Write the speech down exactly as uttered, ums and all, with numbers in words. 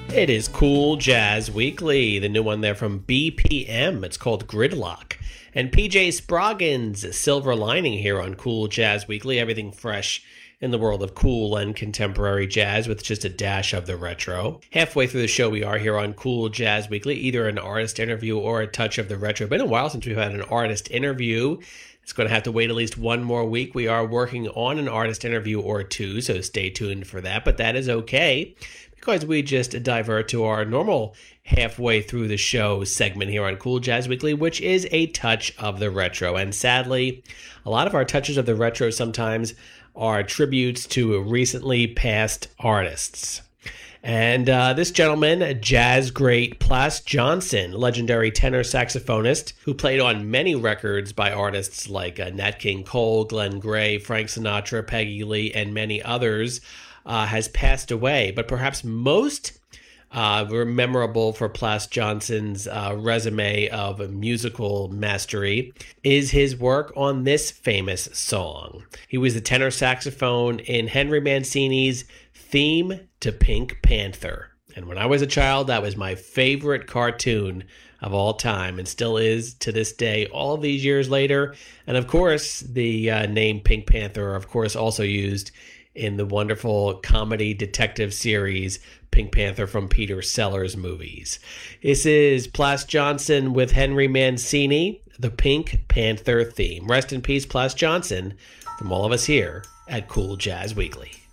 It is Cool Jazz Weekly, the new one there from B P M. It's called Gridlock. And P J Sproggin's Silver Lining here on Cool Jazz Weekly. Everything fresh in the world of cool and contemporary jazz with just a dash of the retro. Halfway through the show we are here on Cool Jazz Weekly, either an artist interview or a touch of the retro. Been a while since we've had an artist interview. It's going to have to wait at least one more week. We are working on an artist interview or two, so stay tuned for that. But that is okay, because we just divert to our normal halfway through the show segment here on Cool Jazz Weekly, which is a touch of the retro. And sadly, a lot of our touches of the retro sometimes are tributes to recently passed artists. And uh, this gentleman, jazz great Plas Johnson, legendary tenor saxophonist who played on many records by artists like uh, Nat King Cole, Glenn Gray, Frank Sinatra, Peggy Lee, and many others, uh, has passed away. But perhaps most uh, memorable for Plas Johnson's uh, resume of musical mastery is his work on this famous song. He was the tenor saxophone in Henry Mancini's theme to Pink Panther. And when I was a child, that was my favorite cartoon of all time, and still is to this day, all of these years later. And of course, the uh, name Pink Panther, of course, also used in the wonderful comedy detective series Pink Panther from Peter Sellers movies. This is Plas Johnson with Henry Mancini, the Pink Panther theme. Rest in peace, Plas Johnson, from all of us here at Cool Jazz Weekly.